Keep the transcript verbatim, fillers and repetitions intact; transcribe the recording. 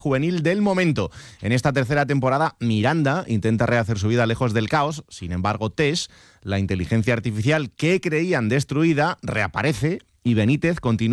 juvenil del momento. En esta tercera temporada, Miranda intenta rehacer su vida lejos del caos. Sin embargo, Tess, la inteligencia artificial que creían destruida, reaparece y Benítez continúa